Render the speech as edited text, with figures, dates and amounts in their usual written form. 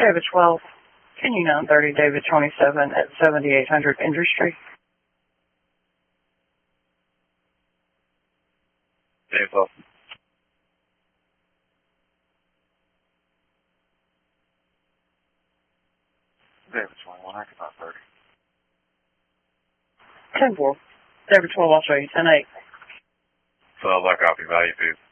David 12, Kenny 930, David 27 at 7800 Industry. David 12. David 21, I cannot 30. 10-4, David 12, I'll show you, 10-8. 12, I copy, value 2.